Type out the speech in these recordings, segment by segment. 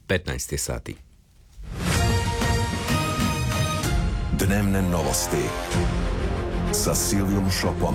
15 sati. Dnevne novosti sa Silvijom Šopom.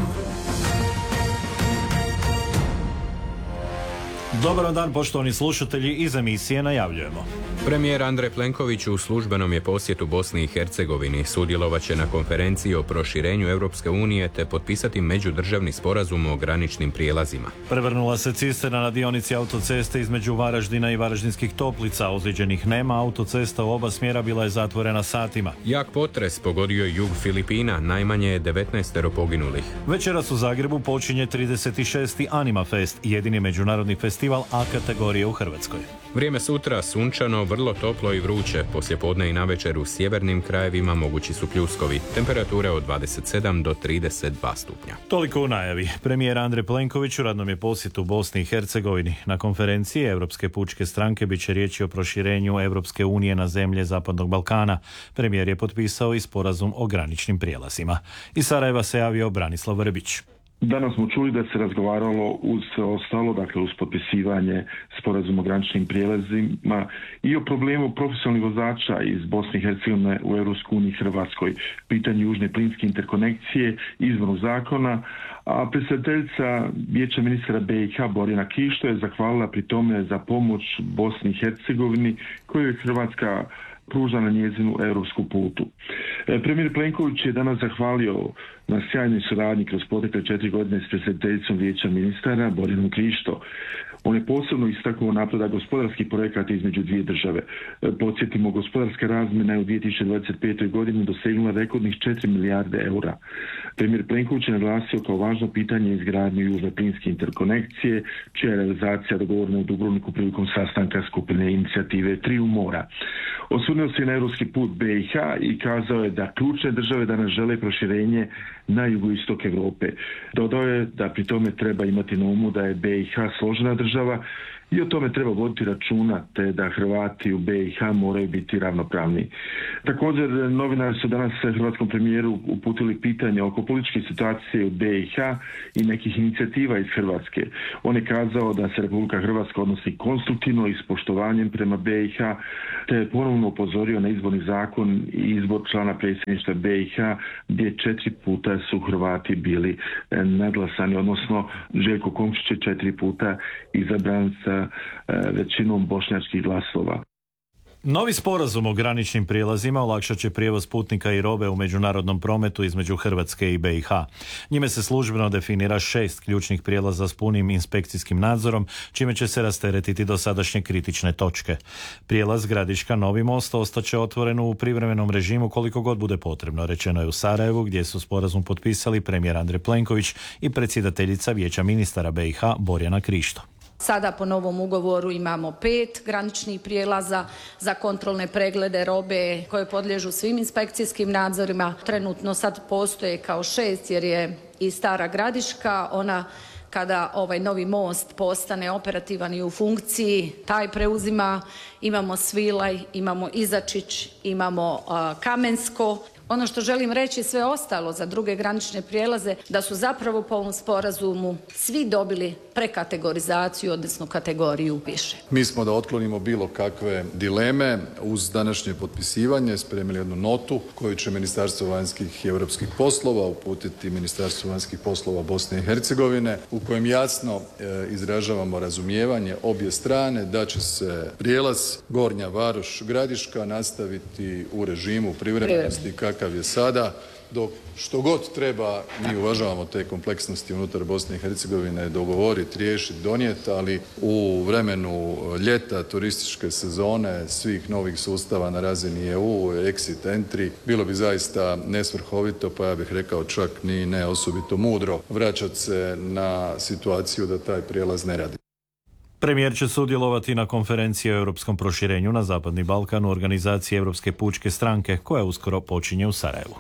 Dobar dan, poštovani slušatelji, iz emisije najavljujemo. Premijer Andrej Plenković u službenom je posjetu Bosni i Hercegovini. Sudjelovat će na konferenciji o proširenju Europske unije te potpisati međudržavni sporazum o graničnim prijelazima. Prevrnula se cisterna na dionici autoceste između Varaždina i Varaždinskih Toplica. Ozlijeđenih nema, autocesta u oba smjera bila je zatvorena satima. Jak potres pogodio jug Filipina, najmanje je 19 poginulih. Večeras u Zagrebu počinje 36. Anima Fest, jedini međunarodni festival A kategorije u Hrvatskoj. Vrijeme sutra sunčano, vrlo toplo i vruće. Poslijepodne i navečer u sjevernim krajevima mogući su pljuskovi. Temperature od 27 do 32 stupnja. Toliko u najavi. Premijer Andrej Plenković u radnom je posjetu u Bosni i Hercegovini. Na konferenciji Europske pučke stranke bit će riječi o proširenju Europske unije na zemlje Zapadnog Balkana. Premijer je potpisao i sporazum o graničnim prijelazima. Iz Sarajeva se javio Branislav Vrbić. Danas smo čuli da se razgovaralo uz sve ostalo, dakle uz potpisivanje sporazuma o graničnim prijelazima i o problemu profesionalnih vozača iz Bosne i Hercegovine u Europskoj uniji Hrvatskoj, pitanje južne plinske interkonekcije, izvornog zakona, a predsjedateljica Vijeća ministara BiH Borjana Krišto je zahvalila pri tome za pomoć Bosni i Hercegovini koju je Hrvatska pruža na njezinu europsku putu. Premijer Plenković je danas zahvalio na sjajnoj suradnji kroz protekle 4 godine s predsjedateljicom Vijeća ministara Borjanom Krišto. On je posebno istaknuo napredak gospodarskih projekata između dvije države. Podsjetimo, gospodarska razmjena je u 2025. godini dosegnula rekordnih 4 milijarde eura. Premijer Plenković je naglasio kao važno pitanje izgradnju južne plinske interkonekcije, čija je realizacija dogovorena u Dubrovniku prilikom sastanka skupine inicijative Triju mora. Osvrnuo se na europski put BiH i kazao je da ključne države danas žele proširenje na jugoistok Europe. Dodao je da pri tome treba imati na umu da je BiH složena država i o tome treba voditi računa, te da Hrvati u BiH moraju biti ravnopravni. Također, novinari su danas hrvatskom premijeru uputili pitanje oko političke situacije u BiH i nekih inicijativa iz Hrvatske. On je kazao da se Republika Hrvatska odnosi konstruktivno i s poštovanjem prema BiH, te je ponovno upozorio na izborni zakon i izbor člana predsjedništva BiH, gdje 4 puta su Hrvati bili nadglasani, odnosno Željko Komšić je 4 puta izabran sa većinom bošnjačkih glasova. Novi sporazum o graničnim prijelazima olakšat će prijevoz putnika i robe u međunarodnom prometu između Hrvatske i BiH. Njime se službeno definira 6 ključnih prijelaza s punim inspekcijskim nadzorom, čime će se rasteretiti dosadašnje kritične točke. Prijelaz Gradiška Novi most ostaće otvoren u privremenom režimu koliko god bude potrebno, rečeno je u Sarajevu, gdje su sporazum potpisali premijer Andrej Plenković i predsjedateljica Vijeća ministara BiH Borjana Krišto. Sada po novom ugovoru imamo 5 graničnih prijelaza za kontrolne preglede robe koje podliježu svim inspekcijskim nadzorima. Trenutno sad postoje kao 6 jer je i Stara Gradiška, ona kada ovaj novi most postane operativan i u funkciji, taj preuzima. Imamo Svilaj, imamo Izačić, imamo Kamensko. Ono što želim reći sve ostalo za druge granične prijelaze, da su zapravo po ovom sporazumu svi dobili prekategorizaciju, odnosno kategoriju više. Mi smo da otklonimo bilo kakve dileme uz današnje potpisivanje spremili jednu notu koju će Ministarstvo vanjskih i europskih poslova uputiti Ministarstvo vanjskih poslova Bosne i Hercegovine, u kojem jasno izražavamo razumijevanje obje strane da će se prijelaz Gornja Varoš Gradiška nastaviti u režimu privremenosti kakav je sada, dok što god treba, mi uvažavamo te kompleksnosti unutar Bosne i Hercegovine, dogovoriti, riješiti, donijeti, ali u vremenu ljeta, turističke sezone, svih novih sustava na razini EU, exit, entry, bilo bi zaista nesvrhovito, pa ja bih rekao čak ni ne osobito mudro vraćati se na situaciju da taj prijelaz ne radi. Premijer će sudjelovati na konferenciji o europskom proširenju na Zapadni Balkan u organizaciji Europske pučke stranke, koja uskoro počinje u Sarajevu.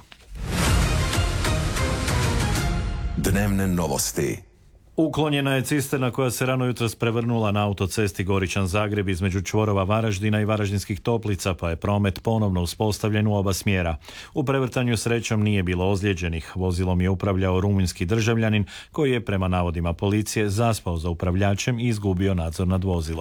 Dnevne novosti. Uklonjena je cisterna koja se rano jutros prevrnula na autocesti Goričan-Zagreb između čvorova Varaždina i Varaždinskih Toplica, pa je promet ponovno uspostavljen u oba smjera. U prevrtanju srećom nije bilo ozlijeđenih. Vozilom je upravljao rumunjski državljanin koji je prema navodima policije zaspao za upravljačem i izgubio nadzor nad vozilom.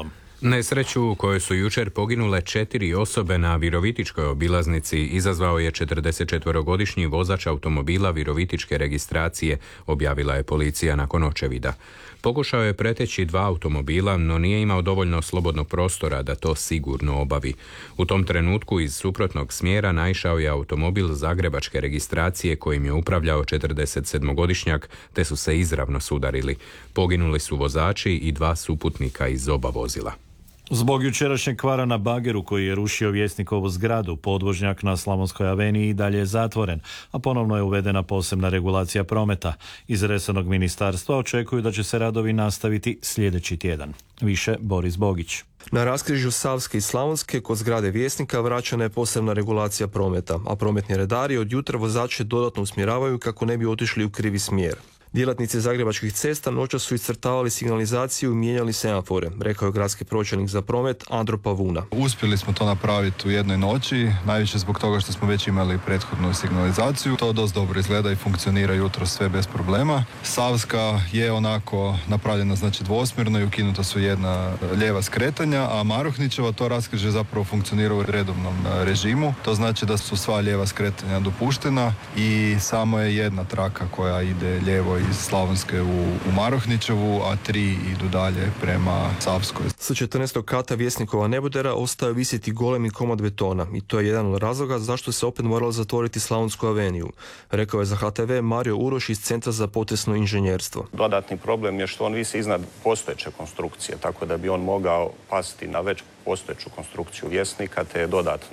Nesreću u kojoj su jučer poginule 4 osobe na Virovitičkoj obilaznici izazvao je 44-godišnji vozač automobila virovitičke registracije, objavila je policija nakon očevida. Pokušao je preteći 2 automobila, no nije imao dovoljno slobodnog prostora da to sigurno obavi. U tom trenutku iz suprotnog smjera naišao je automobil zagrebačke registracije kojim je upravljao 47-godišnjak, te su se izravno sudarili. Poginuli su vozači i 2 suputnika iz oba vozila. Zbog jučerašnjeg kvara na bageru koji je rušio Vjesnikovu zgradu, podvožnjak na Slavonskoj aveniji i dalje je zatvoren, a ponovno je uvedena posebna regulacija prometa. Iz resornog ministarstva očekuju da će se radovi nastaviti sljedeći tjedan. Više Boris Bogić. Na raskrižju Savske i Slavonske kod zgrade Vjesnika vraćana je posebna regulacija prometa, a prometni redari od jutra vozače dodatno usmjeravaju kako ne bi otišli u krivi smjer. Djelatnici Zagrebačkih cesta noćas su iscrtavali signalizaciju i mijenjali semafore, rekao je gradski pročelnik za promet Andro Pavuna. Uspjeli smo to napraviti u jednoj noći, najviše zbog toga što smo već imali prethodnu signalizaciju. To dosta dobro izgleda i funkcionira jutro sve bez problema. Savska je onako napravljena dvosmjerno i ukinuta su jedna lijeva skretanja, a Maruhnićeva to raskrižje zapravo funkcionira u redovnom režimu. To znači da su sva lijeva skretanja dopuštena i samo je jedna traka koja ide lijevo iz Slavonske u Marohnićevu, a 3 idu dalje prema Savskoj. Sa 14. kata Vjesnikova nebodera ostao visjeti golemi komad betona i to je jedan od razloga zašto se opet moralo zatvoriti Slavonsku aveniju, rekao je za HTV Mario Uroš iz Centra za potresno inženjerstvo. Dodatni problem je što on visi iznad postojeće konstrukcije, tako da bi on mogao pasti na već postojeću konstrukciju Vjesnika te je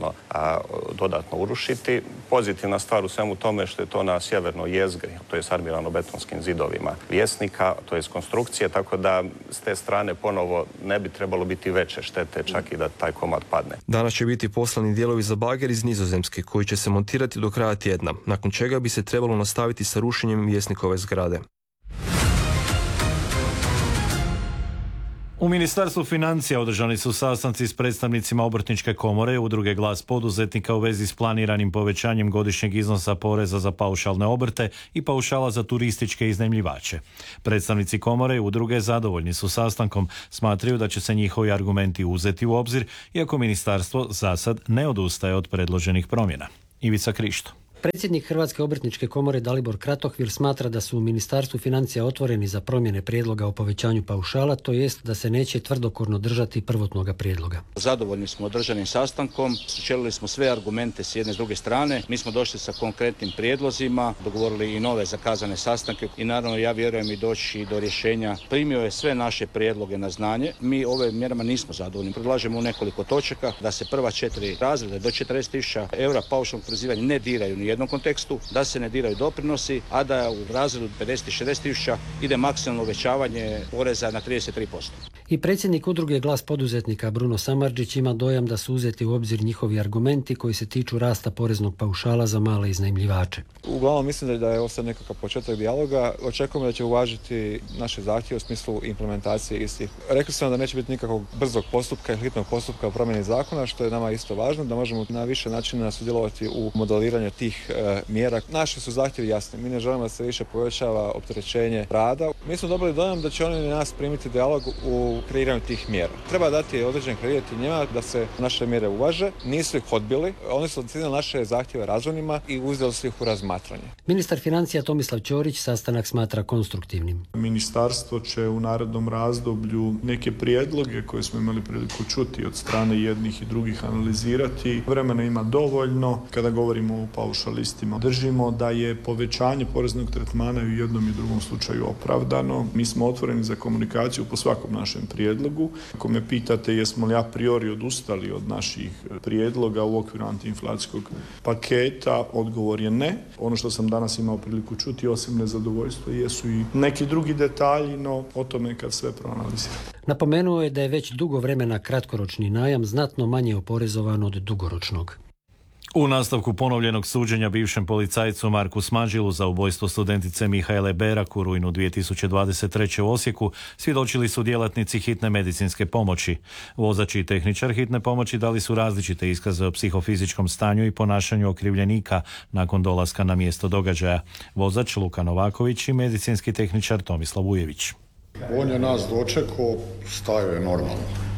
dodatno urušiti. Pozitivna stvar u svemu tome što je to na sjevernoj jezgri, to je s armirano-betonskim zidovima Vjesnika, to je konstrukcije, tako da s te strane ponovo ne bi trebalo biti veće štete, čak i da taj komad padne. Danas će biti poslani dijelovi za bager iz Nizozemske koji će se montirati do kraja tjedna, nakon čega bi se trebalo nastaviti sa rušenjem Vjesnikove zgrade. U Ministarstvu financija održani su sastanci s predstavnicima Obrtničke komore, Udruge Glas poduzetnika u vezi s planiranim povećanjem godišnjeg iznosa poreza za paušalne obrte i paušala za turističke iznajmljivače. Predstavnici komore i udruge zadovoljni su sastankom, smatraju da će se njihovi argumenti uzeti u obzir, iako ministarstvo za sad ne odustaje od predloženih promjena. Ivica Krišto. Predsjednik Hrvatske obrtničke komore Dalibor Kratohvir smatra da su u Ministarstvu financija otvoreni za promjene prijedloga o povećanju paušala, to jest da se neće tvrdokorno držati prvotnoga prijedloga. Zadovoljni smo održanim sastankom, sučelili smo sve argumente s jedne i s druge strane, mi smo došli sa konkretnim prijedlozima, dogovorili i nove zakazane sastanke i naravno ja vjerujem i doći do rješenja. Primio je sve naše prijedloge na znanje, mi ove mjerama nismo zadovoljni. Predlažemo u nekoliko točaka da se prva 4 razreda do 40.000 eura paušalnog oporezivanja ne diraju ni jednom kontekstu, da se ne diraju doprinosi, a da u razredu 50 i 60.000 ide maksimalno uvećavanje poreza na 33%. I predsjednik udruge Glas poduzetnika Bruno Samardžić ima dojam da su uzeti u obzir njihovi argumenti koji se tiču rasta poreznog paušala za male iznajmljivače. Uglavnom mislim da je ovo sad nekakav početak dijaloga. Očekujemo da će uvažiti naše zahtjeve u smislu implementacije istih. Rekli smo da neće biti nikakvog brzog postupka i hitnog postupka u promjeni zakona, što je nama isto važno, da možemo na više načina sudjelovati u modeliranju tih mjera. Naši su zahtjevi jasni. Mi ne želimo da se više povećava opterećenje rada. Mi smo dobili dojam da će oni nas primiti dijalog u kreiranju tih mjera. Treba dati određen kredit njima da se naše mjere uvaže. Nisu ih odbili. Oni su ocijenili naše zahtjeve razumnima i uzeli su ih u razmatranje. Ministar financija Tomislav Ćorić sastanak smatra konstruktivnim. Ministarstvo će u narednom razdoblju neke prijedloge koje smo imali priliku čuti od strane jednih i drugih analizirati. Vremena ima dovoljno. Kada govorimo o paušalistima, držimo da je povećanje poreznog tretmana i u jednom i drugom slučaju opravdano. Mi smo otvoreni za komunikaciju po svakom našem prijedlogu. Ako me pitate jesmo li a priori odustali od naših prijedloga u okviru antiinflacijskog paketa, odgovor je ne. Ono što sam danas imao priliku čuti, osim nezadovoljstva, jesu i neki drugi detalji, no o tome kad sve proanaliziramo. Napomenuo je da je već dugo vremena kratkoročni najam znatno manje oporezovan od dugoročnog. U nastavku ponovljenog suđenja bivšem policajcu Marku Smađilu za ubojstvo studentice Mihaele Berak u rujnu 2023. u Osijeku svjedočili su djelatnici hitne medicinske pomoći. Vozač i tehničar hitne pomoći dali su različite iskaze o psihofizičkom stanju i ponašanju okrivljenika nakon dolaska na mjesto događaja. Vozač Luka Novaković i medicinski tehničar Tomislav Ujević. On je nas dočekao, stajao je normalno.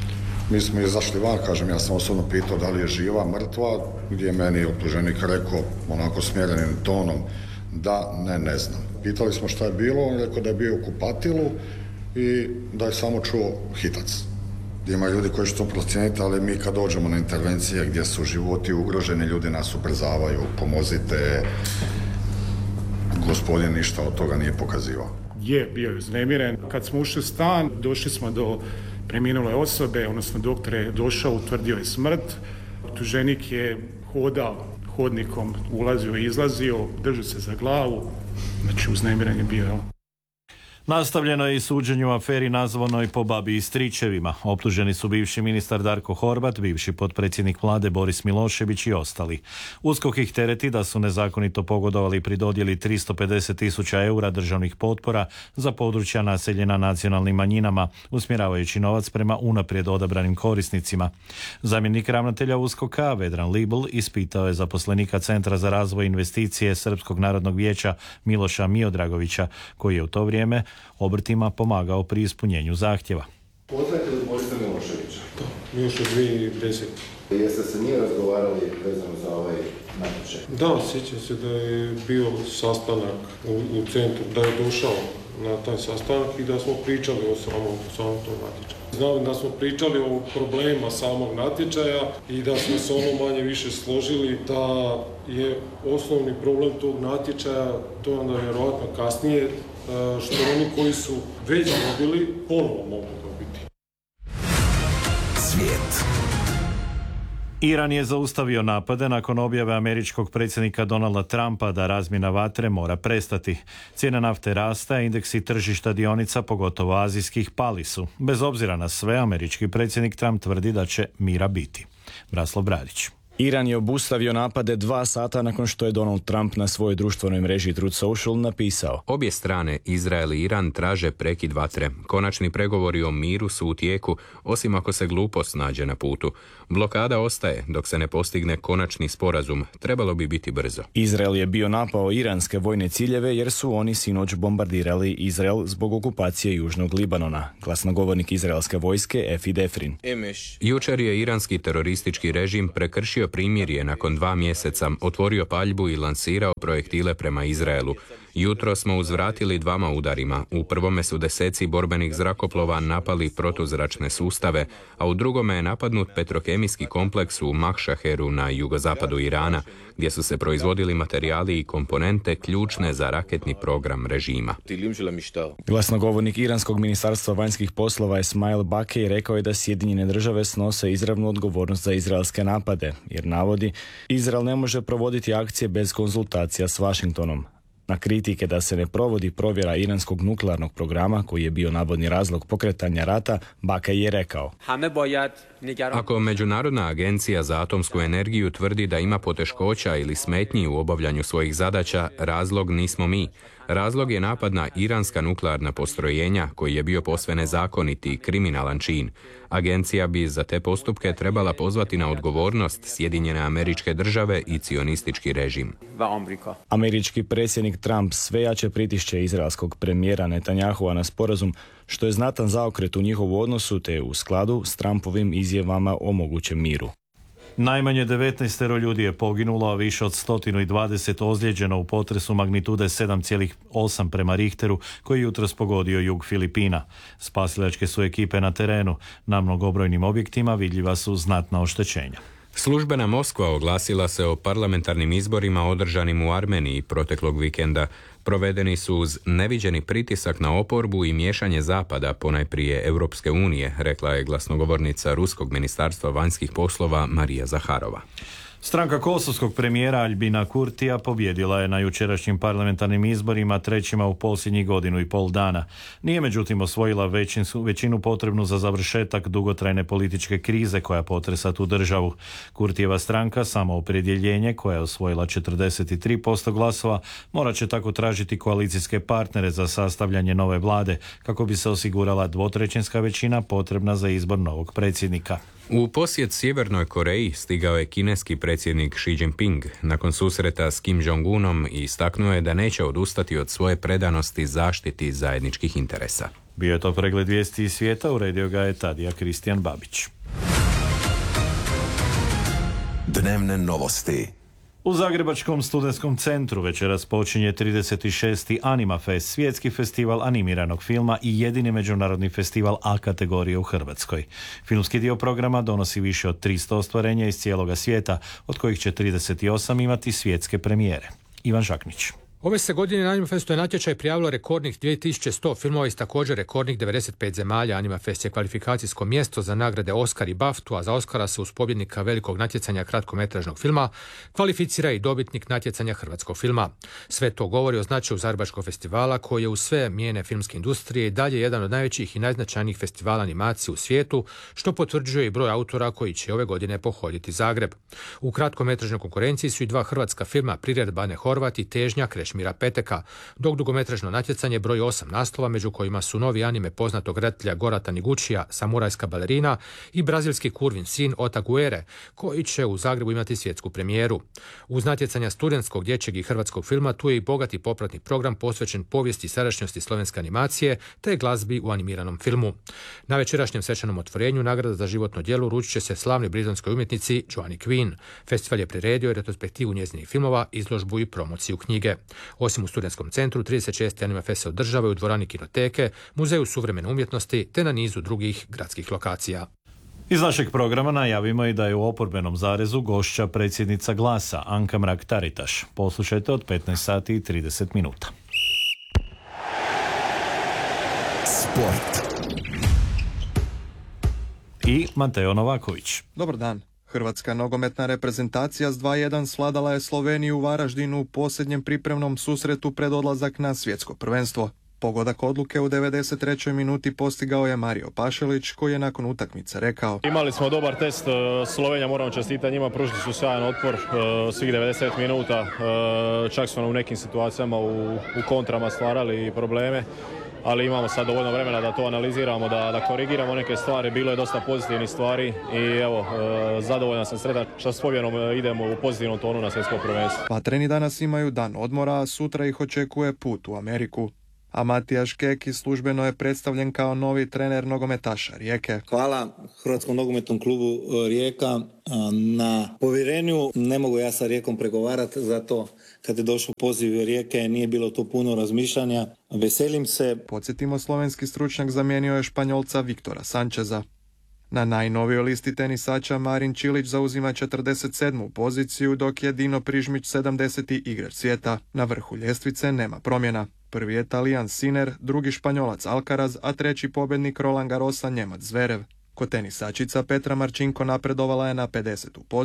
Mi smo izašli van, kažem, ja sam osobno pitao da li je živa, mrtva, gdje je meni optuženik rekao, onako smjerenim tonom, da, ne znam. Pitali smo šta je bilo, on je rekao da je bio u kupatilu i da je samo čuo hitac. Ima ljudi koji će to procijeniti, ali mi kad dođemo na intervencije gdje su životi ugroženi, ljudi nas ubrzavaju, pomozite. Gospodin ništa od toga nije pokazivao. Bio je uznemiren. Kad smo ušli u stan, došli smo do preminule osobe, odnosno doktor je došao, utvrdio je smrt. Optuženik je hodao hodnikom, ulazio i izlazio, držao se za glavu, znači uznemiren je bio. Nastavljeno je i suđenje u aferi nazvanoj po babi i stričevima. Optuženi su bivši ministar Darko Horvat, bivši potpredsjednik vlade Boris Milošević i ostali. USKOK ih tereti da su nezakonito pogodovali pri dodjeli 350.000 eura državnih potpora za područja naseljena nacionalnim manjinama, usmjeravajući novac prema unaprijed odabranim korisnicima. Zamjenik ravnatelja USKOK-a Vedran Libl ispitao je zaposlenika Centra za razvoj investicije Srpskog narodnog vijeća Miloša Miodragovića, koji je u to vrijeme obrtima pomagao pri ispunjenju zahtjeva. Poznajete li Borisa Miloševića? Da, još od 2010. Jeste se nije razgovarali vezano za ovaj natječaj? Da, sjećam se da je bio sastanak u centru, da je došao na taj sastanak i da smo pričali o samom tom natječaju. Znam da smo pričali o problemima samog natječaja i da smo se ono manje više složili da je osnovni problem tog natječaja, to je onda vjerojatno kasnije, što oni koji su već dobili, ponovo mogu dobiti. Svijet. Iran je zaustavio napade nakon objave američkog predsjednika Donalda Trumpa da razmjena vatre mora prestati. Cijena nafte rasta, indeksi tržišta dionica, pogotovo azijskih, pali su. Bez obzira na sve, američki predsjednik Trump tvrdi da će mira biti. Braslav Bradić. Iran je obustavio napade 2 sata nakon što je Donald Trump na svojoj društvenoj mreži Truth Social napisao: Obje strane, Izrael i Iran, traže prekid vatre. Konačni pregovori o miru su u tijeku, osim ako se glupost nađe na putu. Blokada ostaje dok se ne postigne konačni sporazum. Trebalo bi biti brzo. Izrael je bio napao iranske vojne ciljeve jer su oni sinoć bombardirali Izrael zbog okupacije Južnog Libanona. Glasnogovornik izraelske vojske Efi Defrin. Jučer je iranski teroristički režim prekršio primirje nakon 2 mjeseca, otvorio paljbu i lansirao projektile prema Izraelu. Jutro smo uzvratili 2 udarima. U prvome su deseci borbenih zrakoplova napali protuzračne sustave, a u drugome je napadnut petrokemijski kompleks u Mahšaheru na jugozapadu Irana, gdje su se proizvodili materijali i komponente ključne za raketni program režima. Glasnogovornik iranskog ministarstva vanjskih poslova Esmail Bakej rekao je da Sjedinjene države snose izravnu odgovornost za izraelske napade, jer navodi, Izrael ne može provoditi akcije bez konzultacija s Washingtonom. Na kritike da se ne provodi provjera iranskog nuklearnog programa, koji je bio navodni razlog pokretanja rata, Bakej je rekao: Ako Međunarodna agencija za atomsku energiju tvrdi da ima poteškoća ili smetnji u obavljanju svojih zadaća, razlog nismo mi. Razlog je napad na iranska nuklearna postrojenja, koji je bio posve nezakoniti i kriminalan čin. Agencija bi za te postupke trebala pozvati na odgovornost Sjedinjene Američke Države i cionistički režim. Američki predsjednik Trump sve jače pritišće izraelskog premijera Netanyahua na sporazum, što je znatan zaokret u njihovu odnosu te u skladu s Trumpovim izjavama o mogućem miru. Najmanje 19 ljudi je poginulo, a više od 120 ozlijeđeno u potresu magnitude 7,8 prema Richteru, koji jutros pogodio jug Filipina. Spasilačke su ekipe na terenu. Na mnogobrojnim objektima vidljiva su znatna oštećenja. Službena Moskva oglasila se o parlamentarnim izborima održanim u Armeniji proteklog vikenda. Provedeni su uz neviđeni pritisak na oporbu i miješanje Zapada, ponajprije Europske unije, rekla je glasnogovornica Ruskog ministarstva vanjskih poslova Marija Zaharova. Stranka kosovskog premijera Albina Kurtija pobjedila je na jučerašnjim parlamentarnim izborima, trećima u posljednjih 1.5 godina. Nije međutim osvojila većinu potrebnu za završetak dugotrajne političke krize koja potresa tu državu. Kurtijeva stranka, Samoopredjeljenje, koja je osvojila 43% glasova, morat će tako tražiti koalicijske partnere za sastavljanje nove vlade, kako bi se osigurala 2/3 većina potrebna za izbor novog predsjednika. U posjet Sjevernoj Koreji stigao je kineski predsjednik Xi Jinping nakon susreta s Kim Jong-unom i istaknuo je da neće odustati od svoje predanosti zaštiti zajedničkih interesa. Bio je to pregled vijesti iz svijeta, uredio ga je Tadija Kristijan Babić. Dnevne novosti. U Zagrebačkom studentskom centru večeras počinje 36. Anima Fest, svjetski festival animiranog filma i jedini međunarodni festival A kategorije u Hrvatskoj. Filmski dio programa donosi više od 300 ostvarenja iz cijeloga svijeta, od kojih će 38 imati svjetske premijere. Ivan Žaknić. Ove se godine na Animafestu je natječaj prijavilo rekordnih 2100 filmova iz također rekordnih 95 zemalja. Animafest je kvalifikacijsko mjesto za nagrade Oscar i BAFTA, a za Oscara se uz pobjednika velikog natjecanja kratkometražnog filma kvalificira i dobitnik natjecanja hrvatskog filma. Sve to govori o značaju Zagrebačkog festivala, koji je u sve mijene filmske industrije i dalje jedan od najvećih i najznačajnijih festivala animacije u svijetu, što potvrđuje i broj autora koji će ove godine pohoditi Zagreb. U kratkometražnoj konkurenciji su i dva hrvatska filma, Priredba Bane Horvat i Težnja Krešimira Peteka, dok dugometražno natjecanje broji 8 naslova, među kojima su novi anime poznatog redatelja Gorata Niguchija, Samurajska balerina i brazilski kurvin sin Otaguere, koji će u Zagrebu imati svjetsku premijeru. Uz natjecanja studentskog, dječjeg i hrvatskog filma, tu je i bogati popratni program posvećen povijesti i sadašnjosti slovenske animacije te glazbi u animiranom filmu. Na večerašnjem svečanom otvorenju nagrada za životno djelo uručit će se slavnoj britanskoj umjetnici Joanne Quinn. Festival je priredio i retrospektivu njezinih filmova, izložbu i promociju knjige. Osim u studentskom centru, 36. Animafest se održava u dvorani Kinoteke, Muzeju suvremene umjetnosti te na nizu drugih gradskih lokacija. Iz našeg programa najavimo i da je u oporbenom zarezu gošća predsjednica Glasa Anka Mrak-Taritaš. Poslušajte od 15 sati i 30 minuta. Sport. I Mateo Novaković. Dobar dan. Hrvatska nogometna reprezentacija s 2:1 svladala je Sloveniju u Varaždinu u posljednjem pripremnom susretu pred odlazak na svjetsko prvenstvo. Pogodak odluke u 93. minuti postigao je Mario Pašalić, koji je nakon utakmice rekao: Imali smo dobar test, Slovenija moramo čestitati njima, pružili su sjajan otpor svih 90 minuta, čak su nam u nekim situacijama u kontrama stvarali probleme. Ali imamo sad dovoljno vremena da to analiziramo, da korigiramo neke stvari. Bilo je dosta pozitivnih stvari i evo, zadovoljan sam, sretan što s pobjedom idemo u pozitivnom tonu na svjetsko prvenstvo. Vatreni danas imaju dan odmora, a sutra ih očekuje put u Ameriku. A Matijaš Keki službeno je predstavljen kao novi trener nogometaša Rijeke. Hvala Hrvatskom nogometnom klubu Rijeka na povjerenju. Ne mogu ja sa Rijekom pregovarati, zato kad je došao poziv Rijeke nije bilo to puno razmišljanja. Veselim se. Podsjetimo, slovenski stručnjak zamijenio je Španjolca Viktora Sančeza. Na najnovijoj listi tenisača Marin Čilić zauzima 47. poziciju, dok je Dino Prižmić 70. igrač svijeta. Na vrhu ljestvice nema promjena. Prvi je Talijan Sinner, drugi Španjolac Alcaraz, a treći pobjednik Roland Garrosa Njemac Zverev. Kod tenisačica Petra Marčinko napredovala je na 50. poziciju.